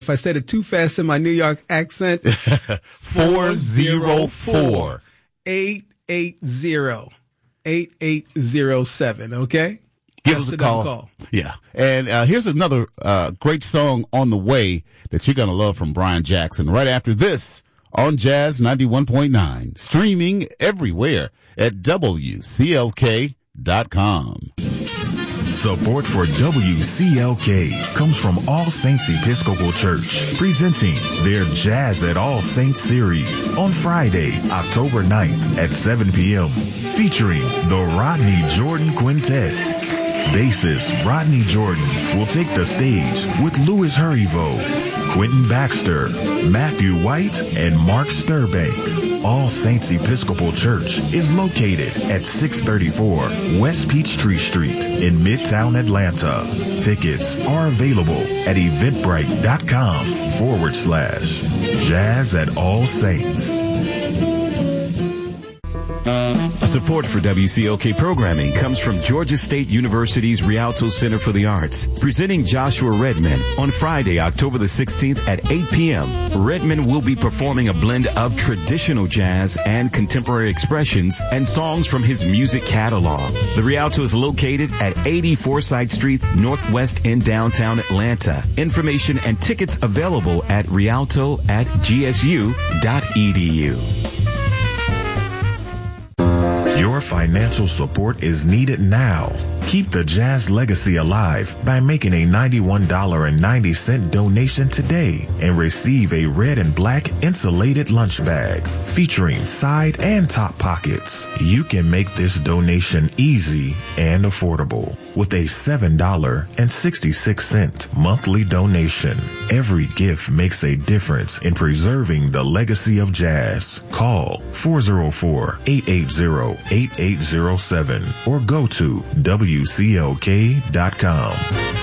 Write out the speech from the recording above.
If I said it too fast in my New York accent, 404 880-8807, okay? Give us a call. Yeah. And here's another great song on the way that you're going to love from Brian Jackson right after this on Jazz 91.9, streaming everywhere at WCLK.com. Support for WCLK comes from All Saints Episcopal Church, presenting their Jazz at All Saints series on Friday, October 9th at 7 p.m., featuring the Rodney Jordan Quintet. Bassist Rodney Jordan will take the stage with Louis Hurrivo, Quentin Baxter, Matthew White, and Mark Sturbank. All Saints Episcopal Church is located at 634 West Peachtree Street in Midtown Atlanta. Tickets are available at eventbrite.com/Jazz at All Saints. Support for WCLK programming comes from Georgia State University's Rialto Center for the Arts, presenting Joshua Redman on Friday, October the 16th at 8 p.m. Redman will be performing a blend of traditional jazz and contemporary expressions and songs from his music catalog. The Rialto is located at 80 Forsyth Street, Northwest in downtown Atlanta. Information and tickets available at rialto@gsu.edu. Your financial support is needed now. Keep the jazz legacy alive by making a $91.90 donation today and receive a red and black insulated lunch bag featuring side and top pockets. You can make this donation easy and affordable with a $7.66 monthly donation. Every gift makes a difference in preserving the legacy of jazz. Call 404-880-8807 or go to WCLK.com.